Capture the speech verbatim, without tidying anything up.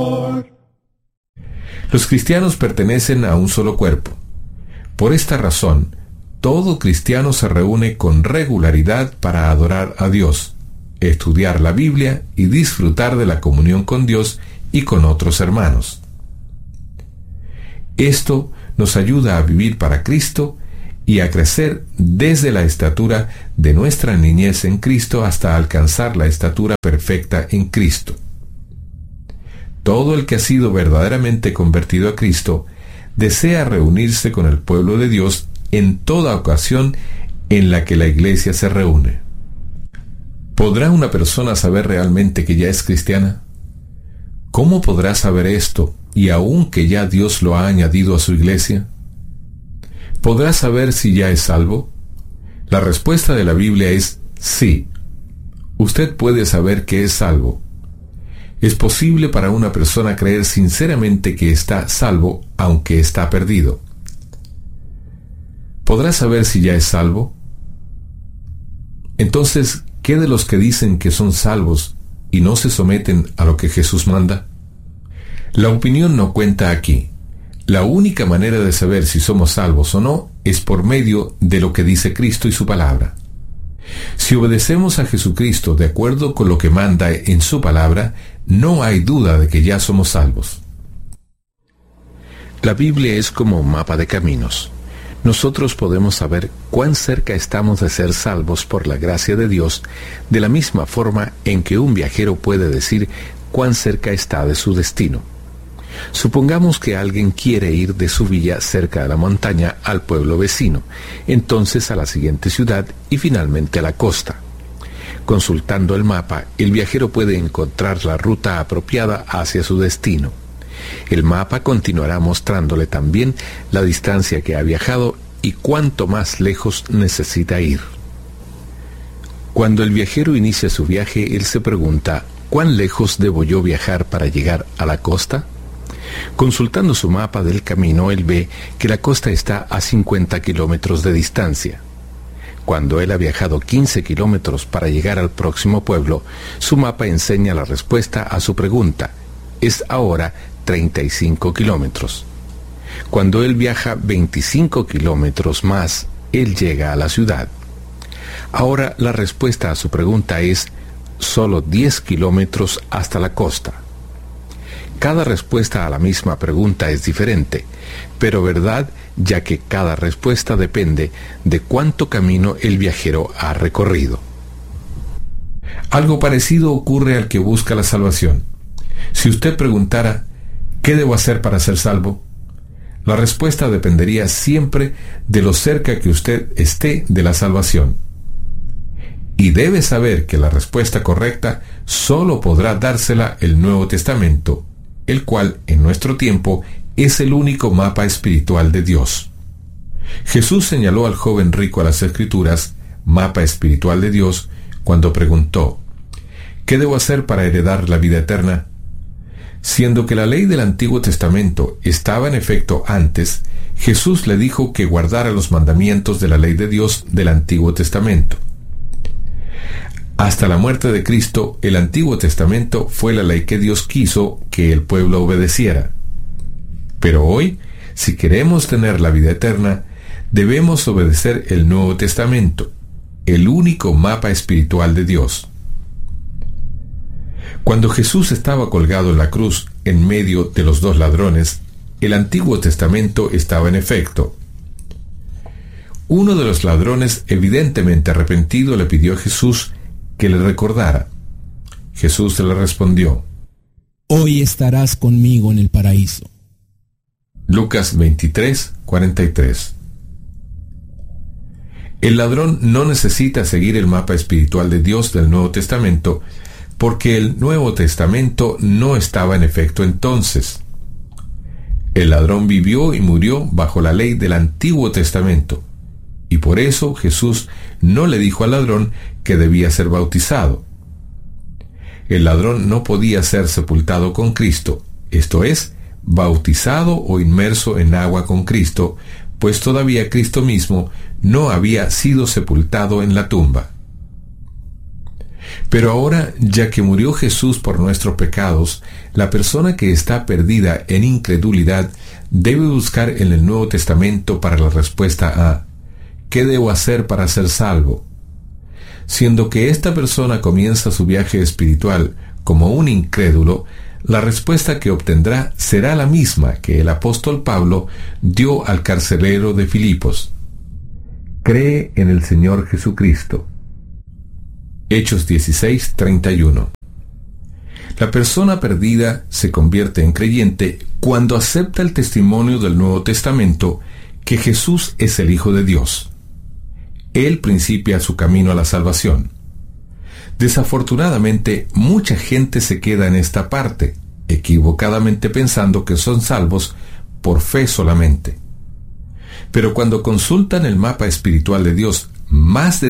Los cristianos pertenecen a un solo cuerpo. Por esta razón, todo cristiano se reúne con regularidad para adorar a Dios, estudiar la Biblia y disfrutar de la comunión con Dios y con otros hermanos. Esto nos ayuda a vivir para Cristo y a crecer desde la estatura de nuestra niñez en Cristo hasta alcanzar la estatura perfecta en Cristo. Todo el que ha sido verdaderamente convertido a Cristo desea reunirse con el pueblo de Dios en toda ocasión en la que la iglesia se reúne. ¿Podrá una persona saber realmente que ya es cristiana? ¿Cómo podrá saber esto y aún que ya Dios lo ha añadido a su iglesia? ¿Podrá saber si ya es salvo? La respuesta de la Biblia es sí. Usted puede saber que es salvo. Es posible para una persona creer sinceramente que está salvo, aunque está perdido. ¿Podrá saber si ya es salvo? Entonces, ¿qué de los que dicen que son salvos y no se someten a lo que Jesús manda? La opinión no cuenta aquí. La única manera de saber si somos salvos o no es por medio de lo que dice Cristo y su palabra. Si obedecemos a Jesucristo de acuerdo con lo que manda en su palabra, no hay duda de que ya somos salvos. La Biblia es como un mapa de caminos. Nosotros podemos saber cuán cerca estamos de ser salvos por la gracia de Dios, de la misma forma en que un viajero puede decir cuán cerca está de su destino. Supongamos que alguien quiere ir de su villa cerca de la montaña al pueblo vecino, entonces a la siguiente ciudad y finalmente a la costa. Consultando el mapa, el viajero puede encontrar la ruta apropiada hacia su destino. El mapa continuará mostrándole también la distancia que ha viajado y cuánto más lejos necesita ir. Cuando el viajero inicia su viaje, él se pregunta, ¿cuán lejos debo yo viajar para llegar a la costa? Consultando su mapa del camino, él ve que la costa está a cincuenta kilómetros de distancia. Cuando él ha viajado quince kilómetros para llegar al próximo pueblo, su mapa enseña la respuesta a su pregunta. Es ahora treinta y cinco kilómetros. Cuando él viaja veinticinco kilómetros más, él llega a la ciudad. Ahora la respuesta a su pregunta es solo diez kilómetros hasta la costa. Cada respuesta a la misma pregunta es diferente, pero verdad, ya que cada respuesta depende de cuánto camino el viajero ha recorrido. Algo parecido ocurre al que busca la salvación. Si usted preguntara, ¿qué debo hacer para ser salvo?, la respuesta dependería siempre de lo cerca que usted esté de la salvación. Y debe saber que la respuesta correcta solo podrá dársela el Nuevo Testamento, el cual, en nuestro tiempo, es el único mapa espiritual de Dios. Jesús señaló al joven rico a las Escrituras, mapa espiritual de Dios, cuando preguntó, ¿qué debo hacer para heredar la vida eterna? Siendo que la ley del Antiguo Testamento estaba en efecto antes, Jesús le dijo que guardara los mandamientos de la ley de Dios del Antiguo Testamento. Hasta la muerte de Cristo, el Antiguo Testamento fue la ley que Dios quiso que el pueblo obedeciera. Pero hoy, si queremos tener la vida eterna, debemos obedecer el Nuevo Testamento, el único mapa espiritual de Dios. Cuando Jesús estaba colgado en la cruz en medio de los dos ladrones, el Antiguo Testamento estaba en efecto. Uno de los ladrones, evidentemente arrepentido, le pidió a Jesús que le recordara. Jesús le respondió, hoy estarás conmigo en el paraíso. Lucas veintitrés, cuarenta y tres. El ladrón no necesita seguir el mapa espiritual de Dios del Nuevo Testamento, porque el Nuevo Testamento no estaba en efecto entonces. El ladrón vivió y murió bajo la ley del Antiguo Testamento, y por eso Jesús no le dijo al ladrón que debía ser bautizado. El ladrón no podía ser sepultado con Cristo, esto es, bautizado o inmerso en agua con Cristo, pues todavía Cristo mismo no había sido sepultado en la tumba. Pero ahora, ya que murió Jesús por nuestros pecados, la persona que está perdida en incredulidad debe buscar en el Nuevo Testamento para la respuesta a ¿qué debo hacer para ser salvo? Siendo que esta persona comienza su viaje espiritual como un incrédulo, la respuesta que obtendrá será la misma que el apóstol Pablo dio al carcelero de Filipos. Cree en el Señor Jesucristo. Hechos dieciséis, treinta y uno. La persona perdida se convierte en creyente cuando acepta el testimonio del Nuevo Testamento que Jesús es el Hijo de Dios. Él principia su camino a la salvación. Desafortunadamente, mucha gente se queda en esta parte, equivocadamente pensando que son salvos por fe solamente. Pero cuando consultan el mapa espiritual de Dios más